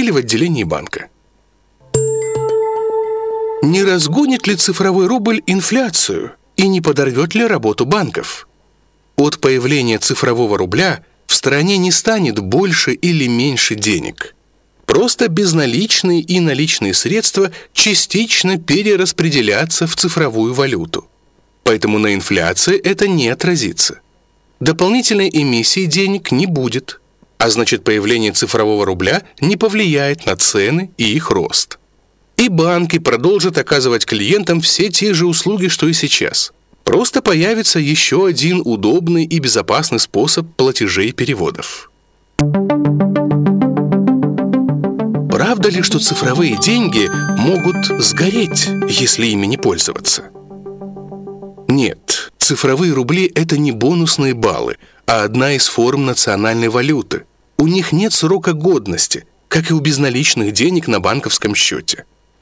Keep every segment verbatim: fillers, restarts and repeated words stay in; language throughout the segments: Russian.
или в отделении банка. Не разгонит ли цифровой рубль инфляцию и не подорвет ли работу банков? От появления цифрового рубля в стране не станет больше или меньше денег. Просто безналичные и наличные средства частично перераспределятся в цифровую валюту. Поэтому на инфляции это не отразится. Дополнительной эмиссии денег не будет, а значит, появление цифрового рубля не повлияет на цены и их рост. И банки продолжат оказывать клиентам все те же услуги, что и сейчас. Просто появится еще один удобный и безопасный способ платежей и переводов. Правда ли, что цифровые деньги могут сгореть, если ими не пользоваться? Нет, цифровые рубли – это не бонусные баллы, а одна из форм национальной валюты. У них нет срока годности, как и у безналичных денег на банковском счете.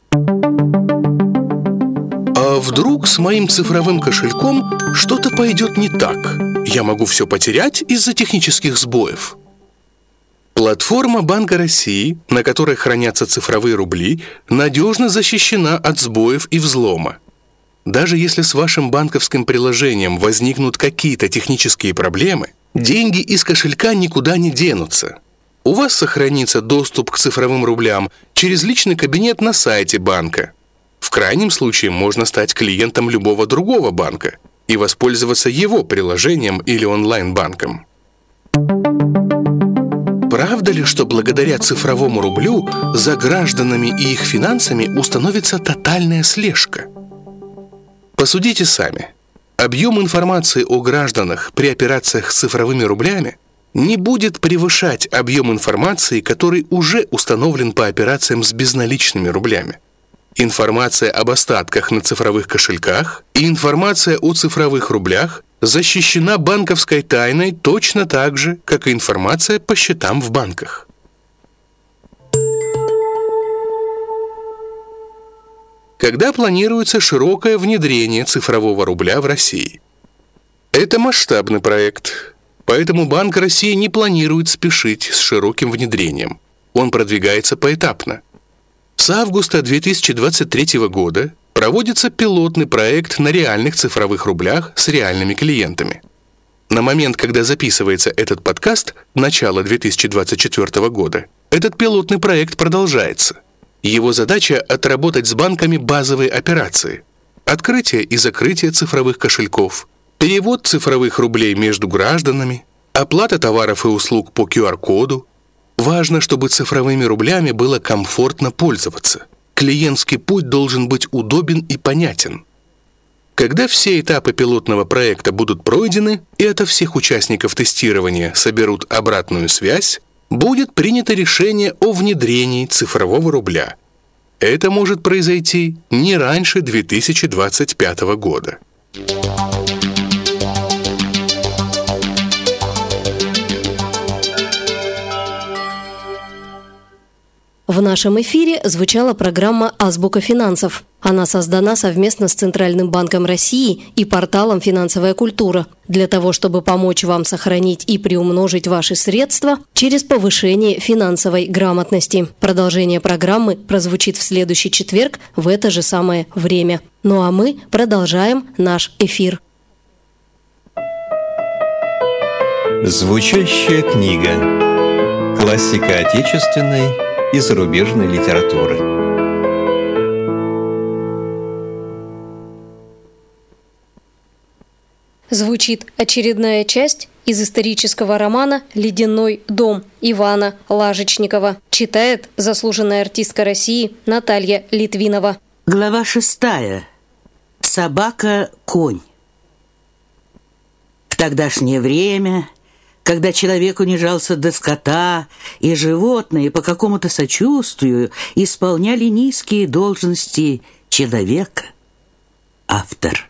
А вдруг с моим цифровым кошельком что-то пойдет не так? Я могу все потерять из-за технических сбоев? Платформа Банка России, на которой хранятся цифровые рубли, надежно защищена от сбоев и взлома. Даже если с вашим банковским приложением возникнут какие-то технические проблемы, деньги из кошелька никуда не денутся. У вас сохранится доступ к цифровым рублям через личный кабинет на сайте банка. В крайнем случае можно стать клиентом любого другого банка и воспользоваться его приложением или онлайн-банком. Правда ли, что благодаря цифровому рублю за гражданами и их финансами установится тотальная слежка? Посудите сами. Объем информации о гражданах при операциях с цифровыми рублями не будет превышать объем информации, который уже установлен по операциям с безналичными рублями. Информация об остатках на цифровых кошельках и информация о цифровых рублях защищена банковской тайной точно так же, как и информация по счетам в банках. Когда планируется широкое внедрение цифрового рубля в России? Это масштабный проект, поэтому Банк России не планирует спешить с широким внедрением. Он продвигается поэтапно. С августа две тысячи двадцать третьего года проводится пилотный проект на реальных цифровых рублях с реальными клиентами. На момент, когда записывается этот подкаст, начало две тысячи двадцать четвёртого года, этот пилотный проект продолжается. Его задача – отработать с банками базовые операции: открытие и закрытие цифровых кошельков, перевод цифровых рублей между гражданами, оплата товаров и услуг по ку ар коду. Важно, чтобы цифровыми рублями было комфортно пользоваться. Клиентский путь должен быть удобен и понятен. Когда все этапы пилотного проекта будут пройдены и ото всех участников тестирования соберут обратную связь, будет принято решение о внедрении цифрового рубля. Это может произойти не раньше две тысячи двадцать пятого года. В нашем эфире звучала программа «Азбука финансов». Она создана совместно с Центральным банком России и порталом «Финансовая культура» для того, чтобы помочь вам сохранить и приумножить ваши средства через повышение финансовой грамотности. Продолжение программы прозвучит в следующий четверг в это же самое время. Ну а мы продолжаем наш эфир. Звучащая книга. Классика отечественной и зарубежной литературы. Звучит очередная часть из исторического романа «Ледяной дом» Ивана Лажечникова. Читает заслуженная артистка России Наталья Литвинова. Глава шестая. Собака-конь. В тогдашнее время, когда человек унижался до скота, и животные по какому-то сочувствию исполняли низкие должности человека. Автор.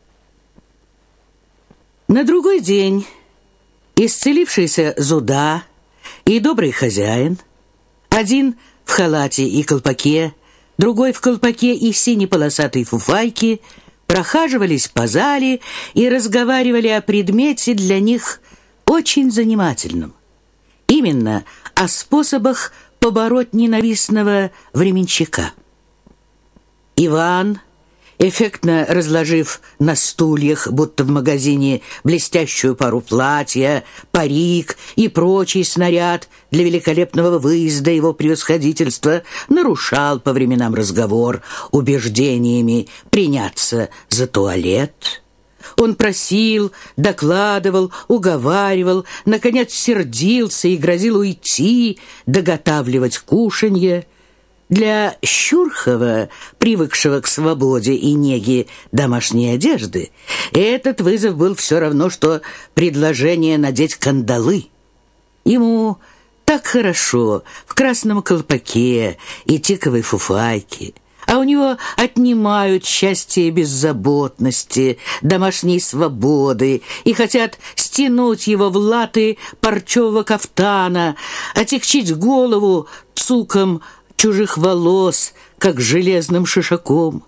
На другой день исцелившийся Зуда и добрый хозяин, один в халате и колпаке, другой в колпаке и синеполосатой фуфайке, прохаживались по зале и разговаривали о предмете для них очень занимательном. Именно о способах побороть ненавистного временщика. Иван, эффектно разложив на стульях, будто в магазине, блестящую пару платья, парик и прочий снаряд для великолепного выезда его превосходительства, нарушал по временам разговор убеждениями приняться за туалет. Он просил, докладывал, уговаривал, наконец сердился и грозил уйти, доготавливать кушанье. Для Щурхова, привыкшего к свободе и неге домашней одежды, этот вызов был все равно, что предложение надеть кандалы. Ему так хорошо в красном колпаке и тиковой фуфайке, а у него отнимают счастье беззаботности, домашней свободы и хотят стянуть его в латы парчевого кафтана, отягчить голову цуком чужих волос, как железным шишаком.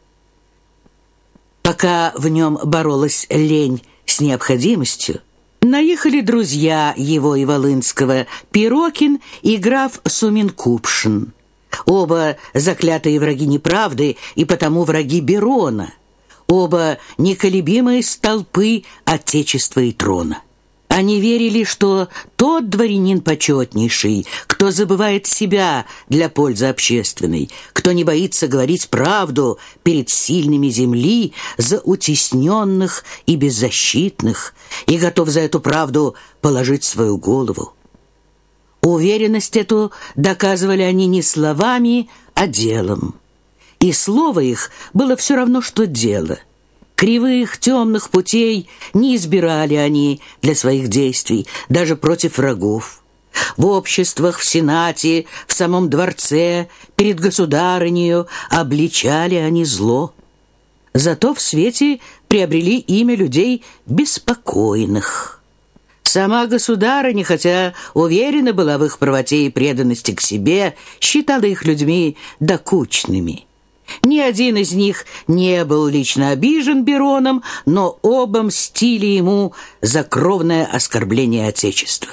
Пока в нем боролась лень с необходимостью, наехали друзья его и Волынского, Пирокин и граф Сумин-Купшин. Оба заклятые враги неправды и потому враги Берона. Оба неколебимые столпы Отечества и трона. Они верили, что тот дворянин почетнейший, кто забывает себя для пользы общественной, кто не боится говорить правду перед сильными земли за утесненных и беззащитных и готов за эту правду положить свою голову. Уверенность эту доказывали они не словами, а делом. И слово их было все равно, что дело. Кривых, темных путей не избирали они для своих действий, даже против врагов. В обществах, в Сенате, в самом дворце, перед государынею обличали они зло. Зато в свете приобрели имя людей беспокойных. Сама государыня, хотя уверена была в их правоте и преданности к себе, считала их людьми докучными. Ни один из них не был лично обижен Бероном, но оба мстили ему за кровное оскорбление Отечества.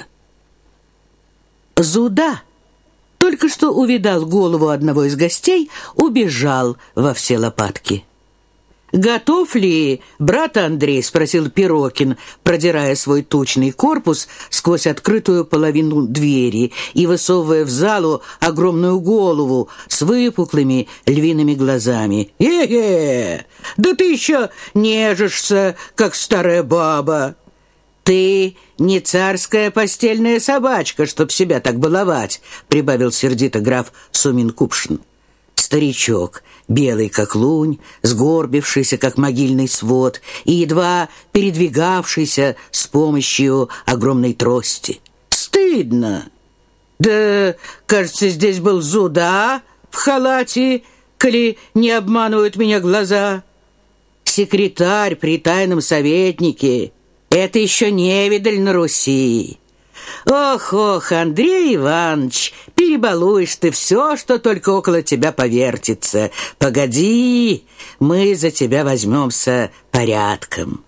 Зуда, только что увидал голову одного из гостей, убежал во все лопатки. «Готов ли, брат Андрей?» — спросил Пирокин, продирая свой тучный корпус сквозь открытую половину двери и высовывая в залу огромную голову с выпуклыми львиными глазами. «Е-е! Да ты еще нежишься, как старая баба!» «Ты не царская постельная собачка, чтоб себя так баловать», — прибавил сердито граф Сумин-Купшин. Старичок, белый как лунь, сгорбившийся как могильный свод и едва передвигавшийся с помощью огромной трости. «Стыдно! Да, кажется, здесь был Зуда в халате, коли не обманывают меня глаза. Секретарь при тайном советнике. Это еще невидаль на Руси. Ох, ох, Андрей Иванович, перебалуешь ты все, что только около тебя повертится. Погоди, мы за тебя возьмемся порядком».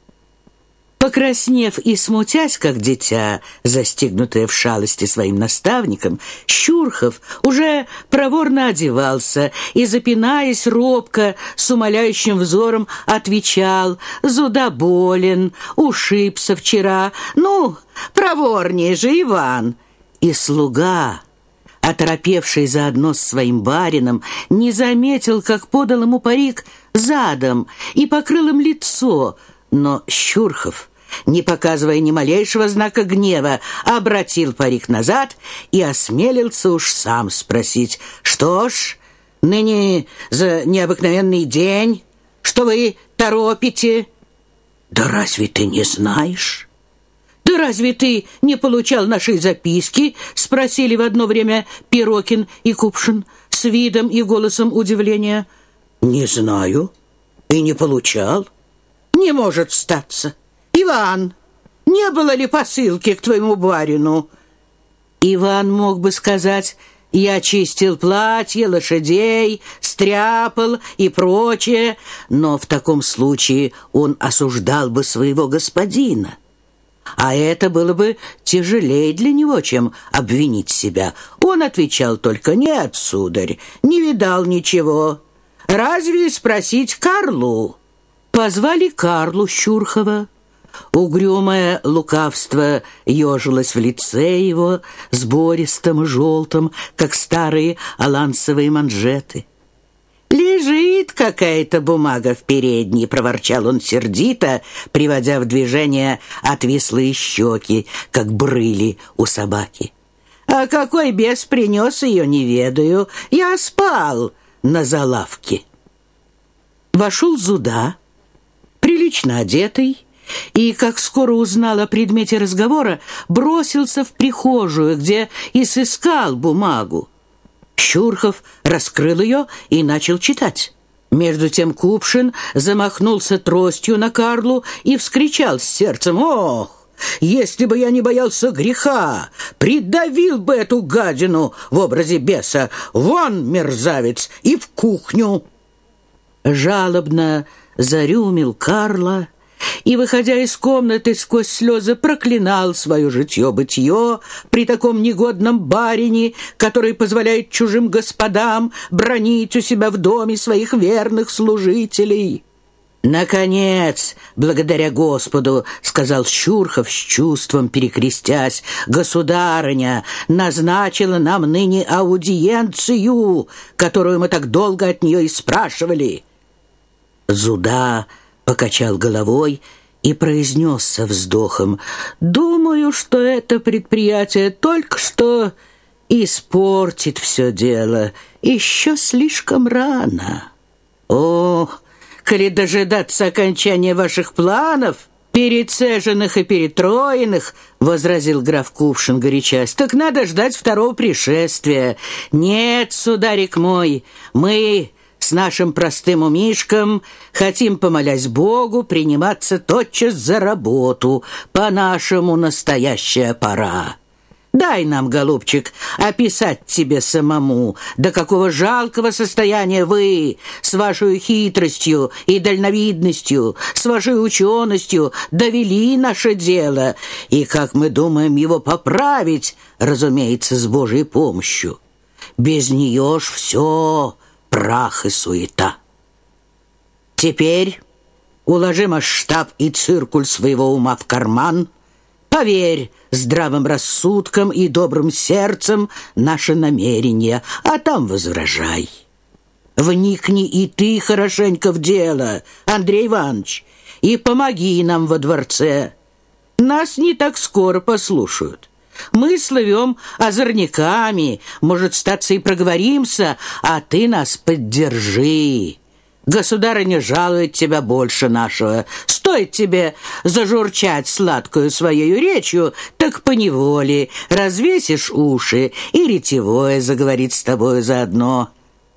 Покраснев и смутясь, как дитя, застигнутое в шалости своим наставником, Щурхов уже проворно одевался и, запинаясь робко, с умоляющим взором отвечал: «Зуда болен, ушибся вчера. Ну, проворнее же, Иван!» И слуга, оторопевший заодно с своим барином, не заметил, как подал ему парик задом и покрыл им лицо, но Щурхов, не показывая ни малейшего знака гнева, обратил парик назад и осмелился уж сам спросить: «Что ж, ныне за необыкновенный день, что вы торопите?» «Да разве ты не знаешь?» «Да разве ты не получал нашей записки?» — спросили в одно время Пирокин и Купшин с видом и голосом удивления. «Не знаю и не получал». «Не может статься. Иван, не было ли посылки к твоему барину?» Иван мог бы сказать: «Я чистил платье, лошадей, стряпал и прочее», но в таком случае он осуждал бы своего господина. А это было бы тяжелее для него, чем обвинить себя. Он отвечал только: «Нет, сударь, не видал ничего. Разве спросить Карлу?» Позвали Карлу Щурхова. Угрюмое лукавство ежилось в лице его, сбористым и желтым, как старые алансовые манжеты. «Лежит какая-то бумага в передней», — проворчал он сердито, приводя в движение отвислые щеки, как брыли у собаки. «А какой бес принес ее, не ведаю. Я спал на залавке». Вошел Зуда, прилично одетый, и, как скоро узнал о предмете разговора, бросился в прихожую, где и сыскал бумагу. Щурхов раскрыл ее и начал читать. Между тем Купшин замахнулся тростью на Карлу и вскричал с сердцем: «Ох, если бы я не боялся греха, придавил бы эту гадину в образе беса! Вон, мерзавец, и в кухню!» Жалобно зарюмил Карла и, выходя из комнаты, сквозь слезы проклинал свое житье-бытие при таком негодном барине, который позволяет чужим господам бранить у себя в доме своих верных служителей. «Наконец, благодаря Господу, — сказал Щурхов с чувством перекрестясь, — государыня назначила нам ныне аудиенцию, которую мы так долго от нее и спрашивали». Зуда покачал головой и произнес со вздохом: «Думаю, что это предприятие только что испортит все дело. Еще слишком рано». «О, коли дожидаться окончания ваших планов, перецеженных и перетроенных, — возразил граф Кувшин горячась, — так надо ждать второго пришествия. Нет, сударик мой, мы с нашим простым умишком хотим, помолясь Богу, приниматься тотчас за работу. По-нашему настоящая пора. Дай нам, голубчик, описать тебе самому, до какого жалкого состояния вы с вашей хитростью и дальновидностью, с вашей ученостью довели наше дело, и как мы думаем его поправить, разумеется, с Божьей помощью. Без нее ж все прах и суета. Теперь уложи масштаб и циркуль своего ума в карман, поверь здравым рассудком и добрым сердцем наше намерение, а там возражай. Вникни и ты хорошенько в дело, Андрей Иванович, и помоги нам во дворце. Нас не так скоро послушают. Мы слывем озорниками, может, статься и проговоримся, а ты нас поддержи. Государыня жалует тебя больше нашего. Стоит тебе зажурчать сладкую своею речью, так поневоле развесишь уши, и ретевое заговорит с тобою заодно».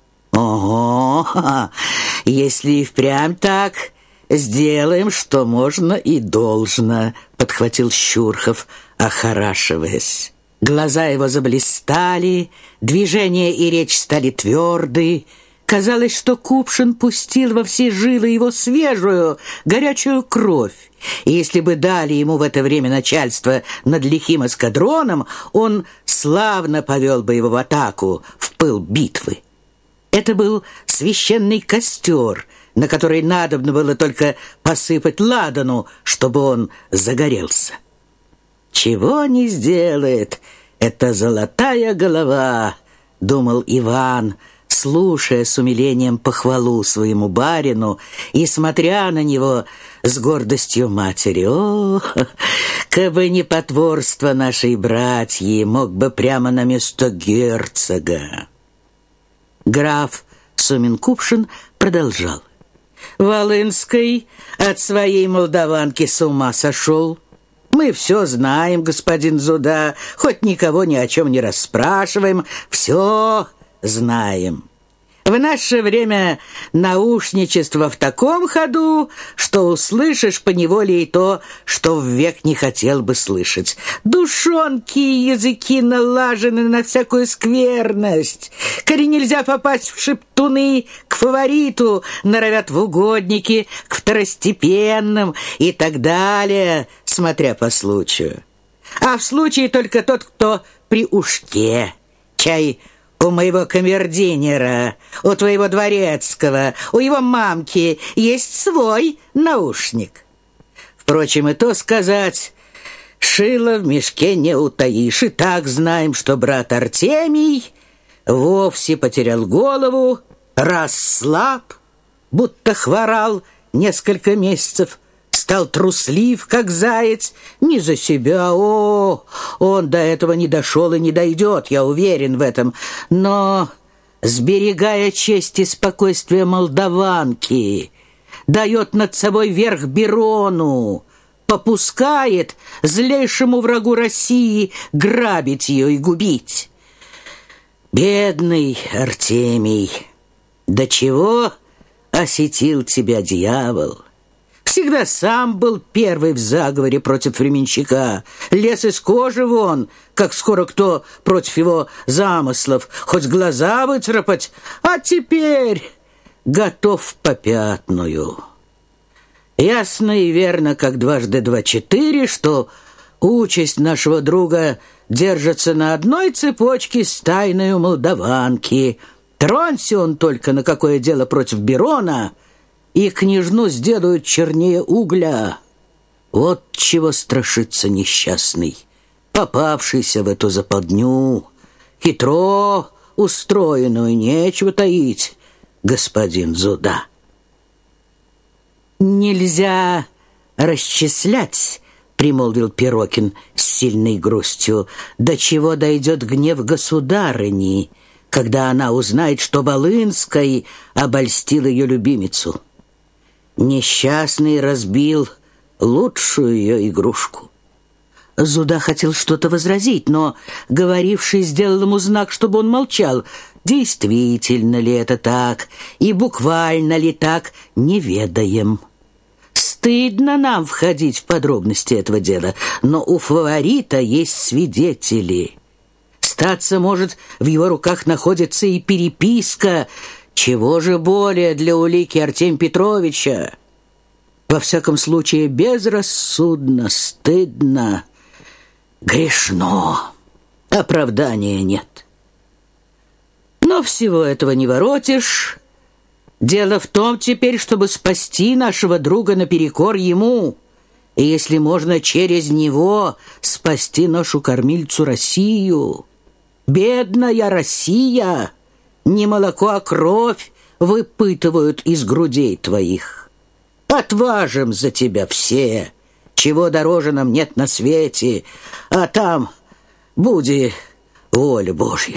«Ого, если и впрямь так, сделаем, что можно и должно», — подхватил Щурхов, охорашиваясь. Глаза его заблистали, движения и речь стали тверды. Казалось, что Купшин пустил во все жилы его свежую, горячую кровь. И если бы дали ему в это время начальство над лихим эскадроном, он славно повел бы его в атаку, в пыл битвы. Это был священный костер, на который надобно было только посыпать ладану, чтобы он загорелся. «Чего не сделает эта золотая голова», — думал Иван, слушая с умилением похвалу своему барину и смотря на него с гордостью матери. «О, кабы не потворство нашей братьи, мог бы прямо на место герцога». Граф Сумин-Купшин продолжал: «Волынский от своей молдаванки с ума сошел. Мы все знаем, господин Зуда, хоть никого ни о чем не расспрашиваем, все знаем. В наше время наушничество в таком ходу, что услышишь поневоле и то, что ввек не хотел бы слышать. Душонки и языки налажены на всякую скверность. Коли нельзя попасть в шептуны к фавориту, норовят в угодники, к второстепенным и так далее. смотря по случаю. А в случае только тот, кто при ушке. Чай у моего камердинера, у твоего дворецкого, у его мамки есть свой наушник. Впрочем, и то сказать, шило в мешке не утаишь. И так знаем, что брат Артемий вовсе потерял голову, расслаб, будто хворал несколько месяцев, стал труслив, как заяц, не за себя. О, он до этого не дошел и не дойдет, я уверен в этом. Но, сберегая честь и спокойствие молдаванки, дает над собой верх Бирону, попускает злейшему врагу России грабить ее и губить. Бедный Артемий, до чего осетил тебя дьявол? Всегда сам был первый в заговоре против временщика. Лез из кожи вон, как скоро кто против его замыслов, хоть глаза выцарапать, а теперь готов в попятную. Ясно и верно, как дважды два четыре, что участь нашего друга держится на одной цепочке с тайною молдаванки. Тронься он только на какое дело против Бирона, и княжну сделают чернее угля. Вот чего страшится несчастный, попавшийся в эту западню, хитро устроенную, нечего таить, господин Зуда. «Нельзя расчислять», — примолвил Перокин с сильной грустью, «до чего дойдет гнев государыни, когда она узнает, что Волынской обольстил ее любимицу. Несчастный разбил лучшую ее игрушку». Зуда хотел что-то возразить, но говоривший сделал ему знак, чтобы он молчал. Действительно ли это так, и буквально ли так, не ведаем. Стыдно нам входить в подробности этого дела, но у фаворита есть свидетели. Статься может, в его руках находится и переписка. Чего же более для улики Артемия Петровича? Во всяком случае, безрассудно, стыдно, грешно. Оправдания нет. Но всего этого не воротишь. Дело в том теперь, чтобы спасти нашего друга наперекор ему, и, если можно, через него спасти нашу кормильцу Россию. Бедная Россия! Не молоко, а кровь выпытывают из грудей твоих. Отважим за тебя все, чего дороже нам нет на свете, а там буди воля Божья».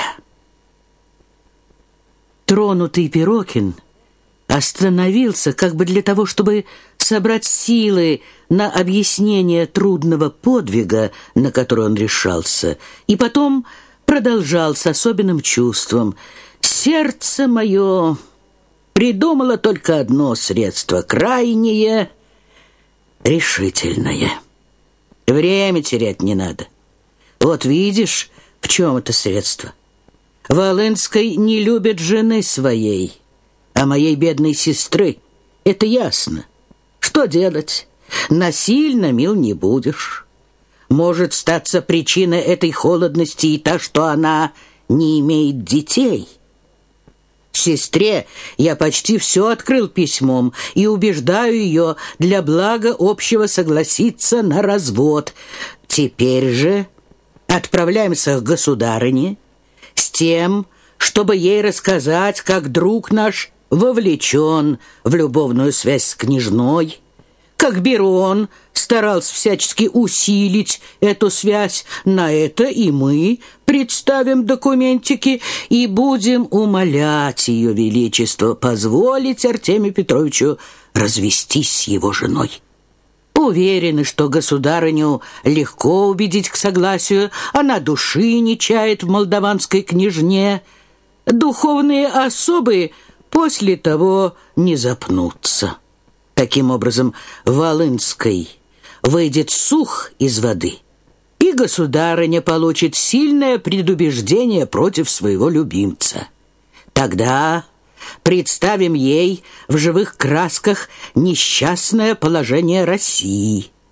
Тронутый Перокин остановился как бы для того, чтобы собрать силы на объяснение трудного подвига, на который он решался, и потом продолжал с особенным чувством: «Сердце мое придумало только одно средство, крайнее, решительное. Время терять не надо. Вот видишь, в чем это средство. Волынской не любит жены своей, а моей бедной сестры. Это ясно. Что делать? Насильно мил не будешь. Может статься причиной этой холодности и та, что она не имеет детей. Сестре я почти все открыл письмом и убеждаю ее для блага общего согласиться на развод. Теперь же отправляемся к государыне с тем, чтобы ей рассказать, как друг наш вовлечен в любовную связь с княжной, как Бирон старался всячески усилить эту связь. На это и мы представим документики и будем умолять ее величество позволить Артемию Петровичу развестись с его женой. Уверены, что государыню легко убедить к согласию. Она души не чает в молдаванской княжне. Духовные особы после того не запнутся. Таким образом, Волынской выйдет сух из воды, и государыня получит сильное предубеждение против своего любимца. Тогда представим ей в живых красках несчастное положение России.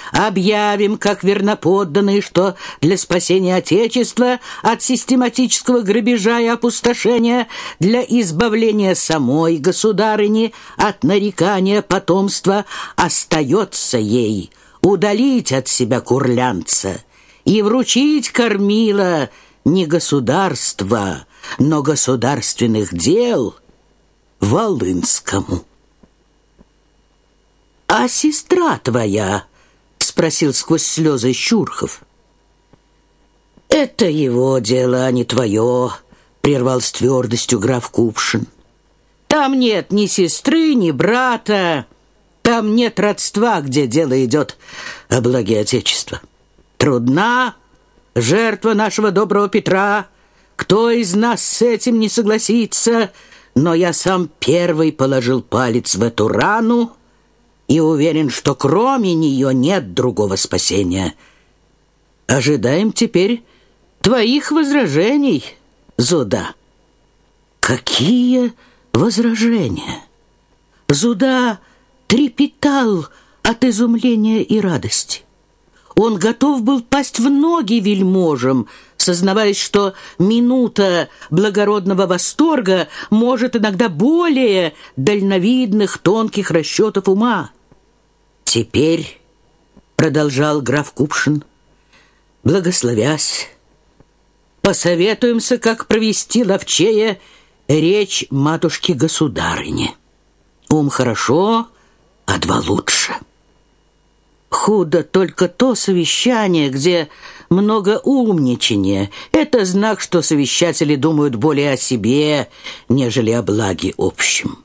объявим, как верноподданные, что для спасения Отечества от систематического грабежа и опустошения, для избавления самой государыни от нарекания потомства, остается ей удалить от себя курлянца и вручить кормила не государства, но государственных дел Волынскому. «А сестра твоя?» — спросил сквозь слезы Щурхов. «Это его дело, а не твое», — прервал с твердостью граф Купшин. «Там нет ни сестры, ни брата, там нет родства, где дело идет о благе Отечества. Трудна жертва нашего доброго Петра, кто из нас с этим не согласится, но я сам первый положил палец в эту рану и уверен, что кроме нее нет другого спасения. Ожидаем теперь твоих возражений, Зуда». «Какие возражения?» Зуда трепетал от изумления и радости. Он готов был пасть в ноги вельможам, сознаваясь, что минута благородного восторга может иногда более дальновидных тонких расчетов ума. «Теперь, — продолжал граф Купшин, благословясь, — посоветуемся, как провести ловчее речь матушки-государыни. Ум хорошо, а два лучше. Худо только то совещание, где много умничания. Это знак, что совещатели думают более о себе, нежели о благе общем».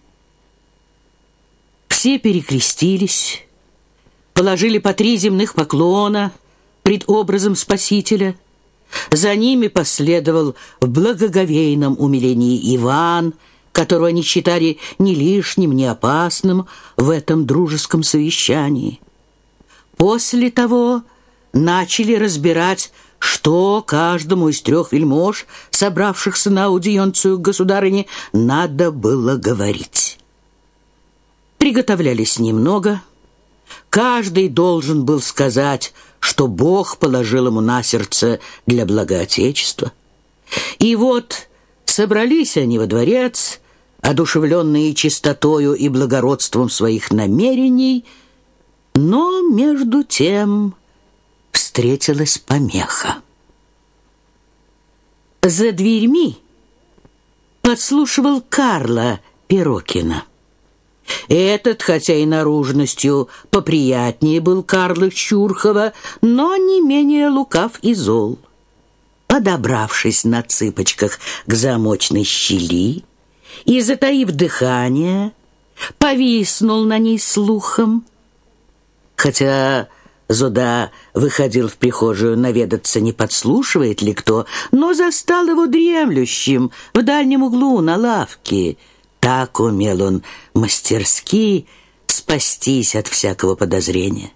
Все перекрестились, положили по три земных поклона пред образом Спасителя. За ними последовал в благоговейном умилении Иван, которого они считали ни лишним, ни опасным в этом дружеском совещании. После того начали разбирать, что каждому из трех вельмож, собравшихся на аудиенцию к государыне, надо было говорить. Приготовлялись немного. Каждый должен был сказать, что Бог положил ему на сердце для блага Отечества. И вот собрались они во дворец, одушевленные чистотою и благородством своих намерений, но между тем встретилась помеха. За дверьми подслушивал Карла Перокина. Этот, хотя и наружностью поприятнее был Карла Щурхова, но не менее лукав и зол. Подобравшись на цыпочках к замочной щели и, затаив дыхание, повиснул на ней слухом. Хотя Зуда выходил в прихожую наведаться, не подслушивает ли кто, но застал его дремлющим в дальнем углу на лавке. Так умел он мастерски спастись от всякого подозрения.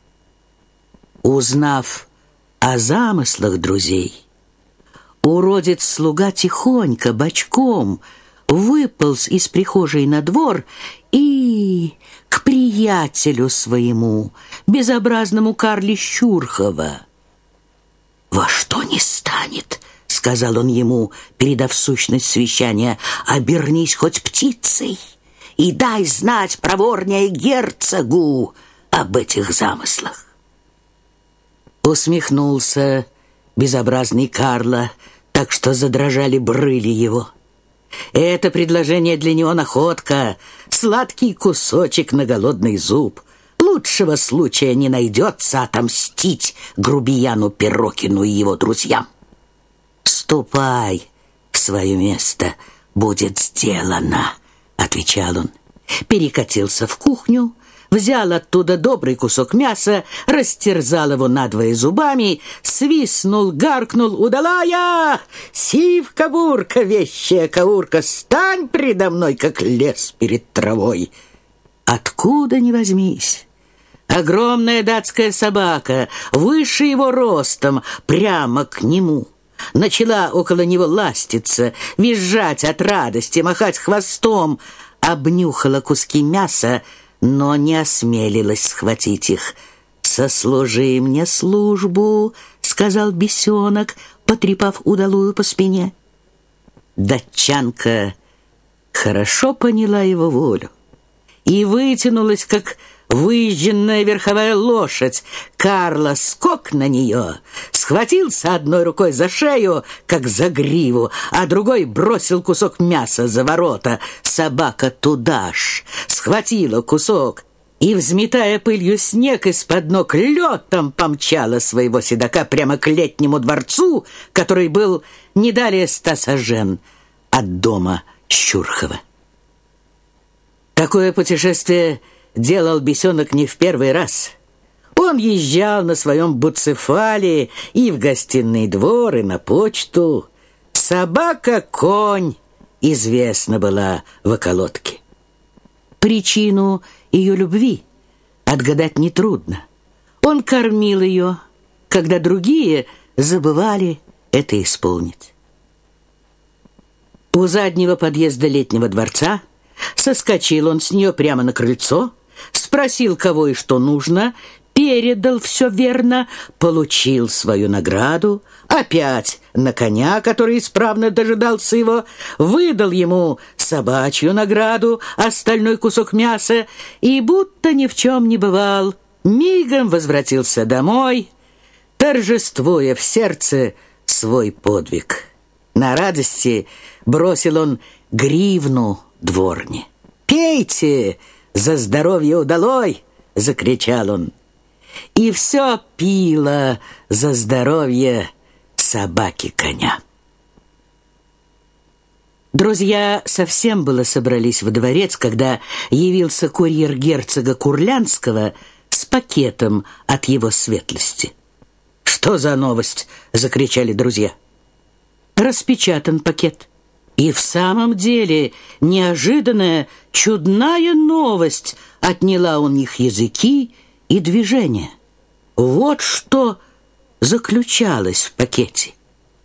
Узнав о замыслах друзей, уродец-слуга тихонько, бочком, выполз из прихожей на двор и к приятелю своему, безобразному Карле Щурхова. «Во что ни станет, — сказал он ему, передав сущность совещания, — обернись хоть птицей и дай знать проворнее герцогу об этих замыслах». Усмехнулся безобразный Карло, так что задрожали брыли его. Это предложение для него находка, сладкий кусочек на голодный зуб. Лучшего случая не найдется отомстить грубияну Перокину и его друзьям. «Ступай в свое место, будет сделано», — отвечал он. Перекатился в кухню, взял оттуда добрый кусок мяса, растерзал его надвое зубами, свистнул, гаркнул: «Удалая! Сивка-бурка, вещая каурка, стань предо мной, как лес перед травой!» Откуда ни возьмись, огромная датская собака, выше его ростом, прямо к нему, начала около него ластиться, визжать от радости, махать хвостом, обнюхала куски мяса, но не осмелилась схватить их. «Сослужи мне службу», — сказал бесенок, потрепав удалую по спине. Датчанка хорошо поняла его волю и вытянулась, как выезженная верховая лошадь. Карло скок на нее, схватился одной рукой за шею, как за гриву, а другой бросил кусок мяса за ворота. Собака туда ж схватила кусок и, взметая пылью снег из-под ног, летом помчала своего седока прямо к летнему дворцу, который был не далее ста сажен от дома Щурхова. Такое путешествие делал бесенок не в первый раз. Он езжал на своем буцефале и в гостиный двор, и на почту. Собака-конь известна была в околотке. Причину ее любви отгадать нетрудно. Он кормил ее, когда другие забывали это исполнить. У заднего подъезда летнего дворца соскочил он с нее прямо на крыльцо, спросил, кого и что нужно, передал все верно, получил свою награду, опять на коня, который исправно дожидался его, выдал ему собачью награду, остальной кусок мяса, и, будто ни в чем не бывал, мигом возвратился домой, торжествуя в сердце свой подвиг. На радости бросил он гривну дворне. «Пейте за здоровье удалой!» — закричал он. И все пило за здоровье собаки-коня. Друзья совсем было собрались во дворец, когда явился курьер герцога Курлянского с пакетом от его светлости. «Что за новость?» — закричали друзья. Распечатан пакет. И в самом деле неожиданная, чудная новость отняла у них языки и движения. Вот что заключалось в пакете.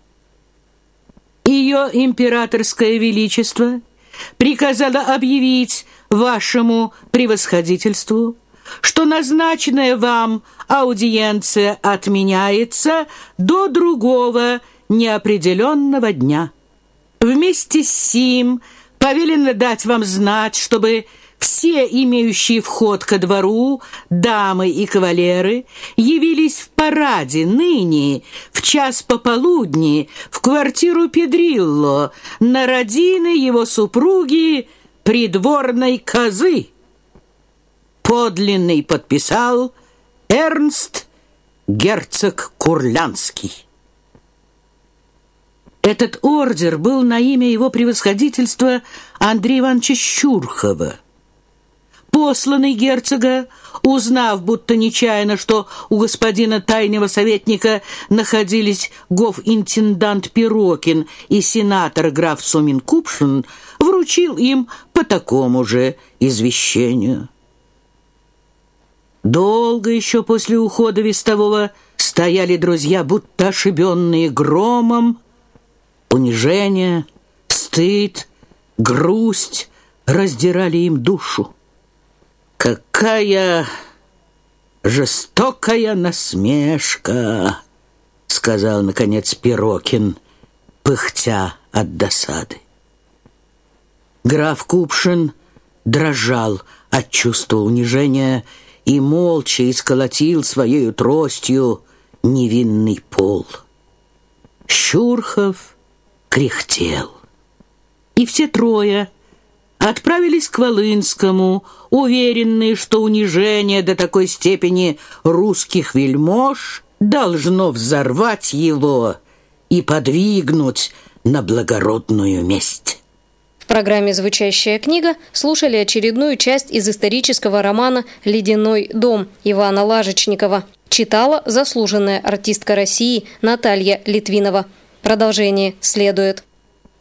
Ее императорское величество приказало объявить вашему превосходительству, что назначенная вам аудиенция отменяется до другого неопределенного дня. Вместе с сим повелено дать вам знать, чтобы все имеющие вход ко двору, дамы и кавалеры, явились в параде ныне, в час пополудни, в квартиру Педрилло, на родины его супруги, придворной козы. Подлинный подписал Эрнст, герцог Курлянский. Этот ордер был на имя его превосходительства Андрея Ивановича Щурхова. Посланный герцога, узнав, будто нечаянно, что у господина тайного советника находились гоф-интендант Пирокин и сенатор граф Сумин-Купшин, вручил им по такому же извещению. Долго еще после ухода вестового стояли друзья, будто ошибенные громом. Унижение, стыд, грусть раздирали им душу. «Какая жестокая насмешка!» — сказал, наконец, Пирокин, пыхтя от досады. Граф Купшин дрожал от чувства унижения и молча исколотил своею тростью невинный пол. Щурхов кряхтел. И все трое отправились к Волынскому, уверенные, что унижение до такой степени русских вельмож должно взорвать его и подвигнуть на благородную месть. В программе «Звучащая книга» слушали очередную часть из исторического романа «Ледяной дом» Ивана Лажечникова. Читала заслуженная артистка России Наталья Литвинова. Продолжение следует.